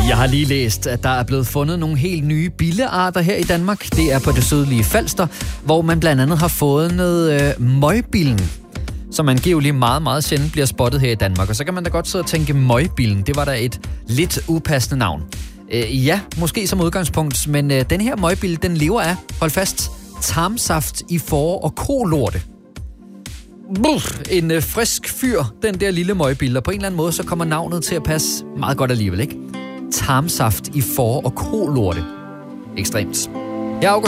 Jeg har lige læst, at der er blevet fundet nogle helt nye billearter her i Danmark. Det er på det sydlige Falster, hvor man blandt andet har fundet møgbillen, som angiveligt meget, meget sjældent bliver spottet her i Danmark. Og så kan man da godt sidde og tænke, møgbillen, det var da et lidt upassende navn. Ja, måske som udgangspunkt, men den her møgbille, den lever af, hold fast, tarmsaft i får- og kolorte. En frisk fyr, den der lille møgbille, og på en eller anden måde, så kommer navnet til at passe meget godt alligevel, ikke? Tarmsaft i får- og kolorte. Ekstremt. Jeg er August.